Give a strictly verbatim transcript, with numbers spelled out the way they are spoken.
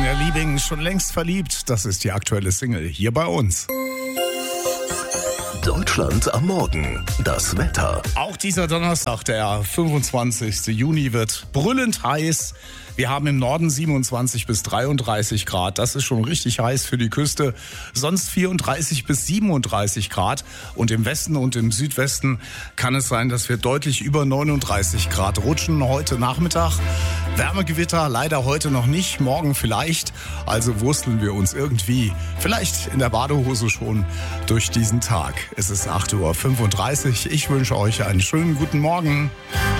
Tina Liebing, schon längst verliebt. Das ist die aktuelle Single hier bei uns. Deutschland am Morgen. Das Wetter. Auch dieser Donnerstag, der fünfundzwanzigste Juni, wird brüllend heiß. Wir haben im Norden siebenundzwanzig bis dreiunddreißig Grad. Das ist schon richtig heiß für die Küste. Sonst vierunddreißig bis siebenunddreißig Grad. Und im Westen und im Südwesten kann es sein, dass wir deutlich über neununddreißig Grad rutschen heute Nachmittag. Wärmegewitter leider heute noch nicht, morgen vielleicht. Also wursteln wir uns irgendwie, vielleicht in der Badehose schon, durch diesen Tag. Es ist acht Uhr fünfunddreißig. Ich wünsche euch einen schönen guten Morgen.